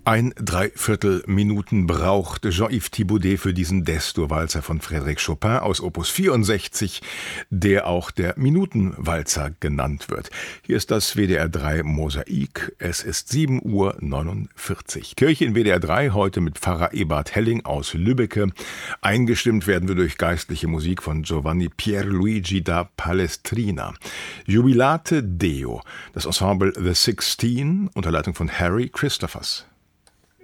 Ein Dreiviertelminuten braucht Jean-Yves Thibaudet für diesen Destur-Walzer von Frédéric Chopin aus Opus 64, der auch der Minutenwalzer genannt wird. Hier ist das WDR 3 Mosaik. Es ist 7:49 Uhr. Kirche in WDR 3, heute mit Pfarrer Ebert Helling aus Lübbecke. Eingestimmt werden wir durch geistliche Musik von Giovanni Pierluigi da Palestrina. Jubilate Deo, das Ensemble The 16 unter Leitung von Harry Christophers.